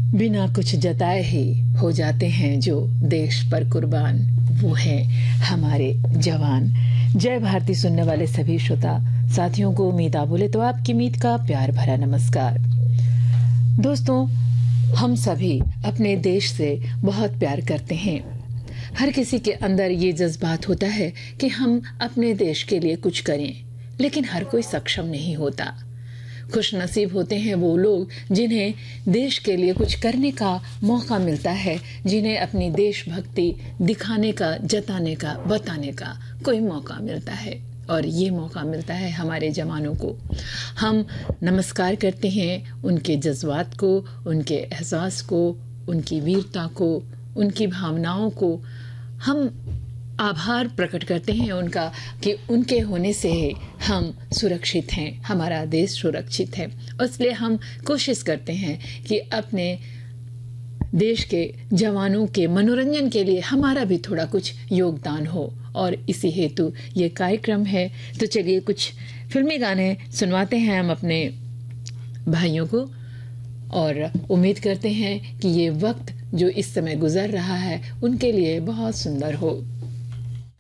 बिना कुछ जताए ही हो जाते हैं जो देश पर कुर्बान, वो है हमारे जवान। जय भारती सुनने वाले सभी श्रोता साथियों को मीता बोले तो आपकी मीत का प्यार भरा नमस्कार। दोस्तों, हम सभी अपने देश से बहुत प्यार करते हैं। हर किसी के अंदर ये जज्बात होता है कि हम अपने देश के लिए कुछ करें, लेकिन हर कोई सक्षम नहीं होता। खुश नसीब होते हैं वो लोग जिन्हें देश के लिए कुछ करने का मौका मिलता है, जिन्हें अपनी देशभक्ति दिखाने का, जताने का, बताने का कोई मौका मिलता है। और ये मौका मिलता है हमारे जवानों को। हम नमस्कार करते हैं उनके जज्बात को, उनके एहसास को, उनकी वीरता को, उनकी भावनाओं को। हम आभार प्रकट करते हैं उनका कि उनके होने से हम सुरक्षित हैं, हमारा देश सुरक्षित है। इसलिए हम कोशिश करते हैं कि अपने देश के जवानों के मनोरंजन के लिए हमारा भी थोड़ा कुछ योगदान हो, और इसी हेतु ये कार्यक्रम है। तो चलिए कुछ फिल्मी गाने सुनवाते हैं हम अपने भाइयों को, और उम्मीद करते हैं कि ये वक्त जो इस समय गुजर रहा है उनके लिए बहुत सुंदर हो।